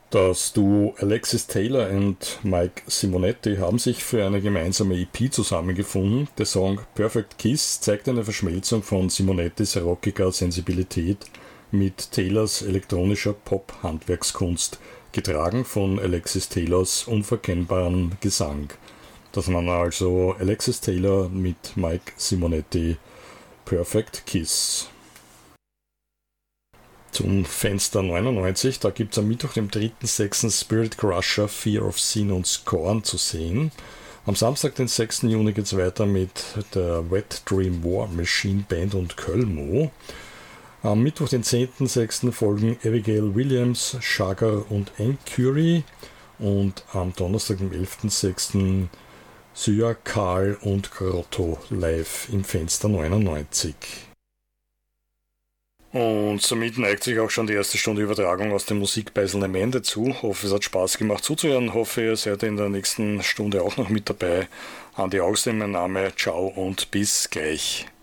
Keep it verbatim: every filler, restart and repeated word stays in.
Das Duo Alexis Taylor und Mike Simonetti haben sich für eine gemeinsame E P zusammengefunden. Der Song Perfect Kiss zeigt eine Verschmelzung von Simonettis rockiger Sensibilität mit Taylors elektronischer Pop-Handwerkskunst, getragen von Alexis Taylors unverkennbaren Gesang. Das waren also Alexis Taylor mit Mike Simonetti, Perfect Kiss. Zum Fenster neunundneunzig, da gibt es am Mittwoch, dem dritten sechsten Spirit Crusher, Fear of Sin und Scorn zu sehen. Am Samstag, den sechsten Juni, geht es weiter mit der Wet Dream War Machine Band und Kölmo. Am Mittwoch, den zehnten sechsten folgen Abigail Williams, Sugar und Encury. Und am Donnerstag, dem elften sechsten Sia, Karl und Grotto live im Fenster neunundneunzig. Und somit neigt sich auch schon die erste Stunde Übertragung aus dem Musikbeiseln am Ende zu. Hoffe, es hat Spaß gemacht zuzuhören. Hoffe, ihr seid in der nächsten Stunde auch noch mit dabei. Andi Augstein, mein Name. Ciao und bis gleich.